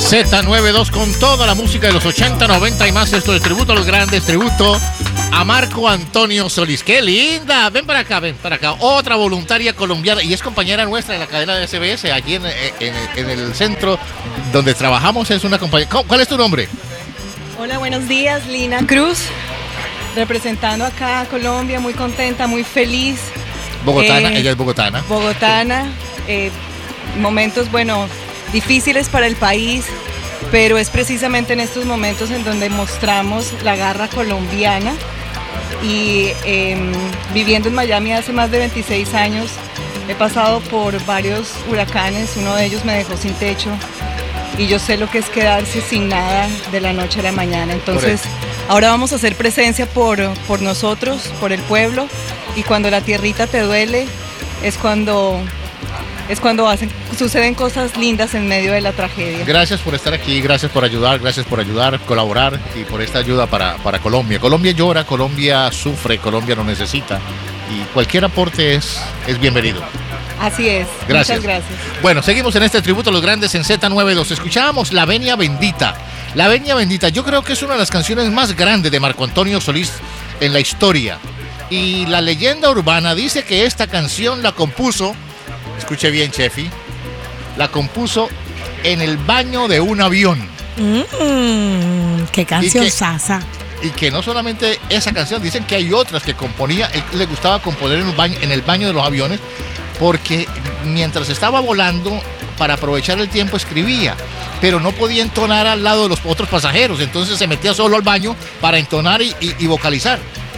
Z92 con toda la música de los 80, 90 y más. Esto es tributo a los grandes, tributo a Marco Antonio Solís. ¡Qué linda! Ven para acá, ven para acá. Otra voluntaria colombiana y es compañera nuestra de la cadena de SBS, aquí en el centro donde trabajamos. Es una compañera. ¿Cuál es tu nombre? Hola, buenos días, Lina Cruz, representando acá a Colombia, muy contenta, muy feliz. Bogotana, ella es bogotana. Bogotana, momentos, bueno, difíciles para el país, pero es precisamente en estos momentos en donde mostramos la garra colombiana. Y viviendo en Miami hace más de 26 años, he pasado por varios huracanes, uno de ellos me dejó sin techo y yo sé lo que es quedarse sin nada de la noche a la mañana. Entonces, ahora vamos a hacer presencia por nosotros, por el pueblo, y cuando la tierrita te duele es cuando suceden cosas lindas en medio de la tragedia. Gracias por estar aquí, gracias por ayudar, colaborar y por esta ayuda para Colombia. Colombia llora, Colombia sufre, Colombia lo necesita y cualquier aporte es bienvenido. Así es, gracias. Muchas gracias. Bueno, seguimos en este tributo a los grandes en Z92. Escuchábamos La Venia Bendita. La Venia Bendita, yo creo que es una de las canciones más grandes de Marco Antonio Solís en la historia. Y la leyenda urbana dice que esta canción la compuso, escuche bien, Chefi, la compuso en el baño de un avión. ¡Qué canción sasa! Y que no solamente esa canción, dicen que hay otras que componía, él le gustaba componer en el baño de los aviones, porque mientras estaba volando, para aprovechar el tiempo, escribía, pero no podía entonar al lado de los otros pasajeros, entonces se metía solo al baño para entonar y vocalizar.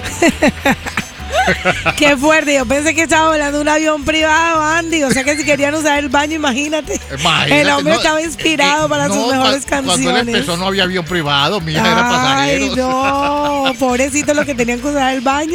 ¡Qué fuerte! Yo pensé que estaba volando un avión privado, Andy. O sea que si querían usar el baño, imagínate. El hombre estaba inspirado para sus mejores canciones. Cuando él empezó no había avión privado, mía, era pasajeros. ¡Ay, no! Pobrecito los que tenían que usar el baño.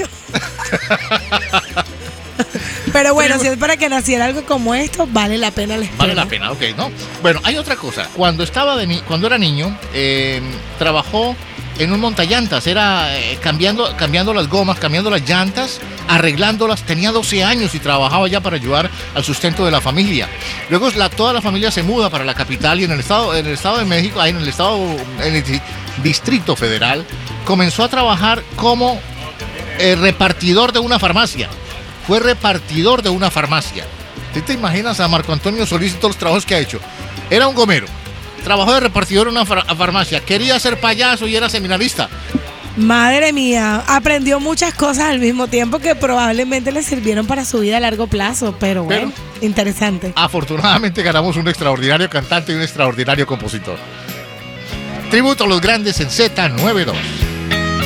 Pero bueno, si es para que naciera algo como esto, vale la pena la espera. Vale la pena, ok, ¿no? Bueno, hay otra cosa. Cuando era niño, trabajó en un montallantas, era cambiando las gomas, cambiando las llantas, arreglándolas. Tenía 12 años y trabajaba ya para ayudar al sustento de la familia. Luego toda la familia se muda para la capital y en el estado de México, en el Distrito Federal, comenzó a trabajar como repartidor de una farmacia. Fue repartidor de una farmacia. ¿Tú te imaginas a Marco Antonio Solís y todos los trabajos que ha hecho? Era un gomero. Trabajó de repartidor en una farmacia. Quería ser payaso y era seminarista. Madre mía, aprendió muchas cosas al mismo tiempo que probablemente le sirvieron para su vida a largo plazo. Pero bueno, interesante. Afortunadamente ganamos un extraordinario cantante y un extraordinario compositor. Tributo a los grandes en Z92.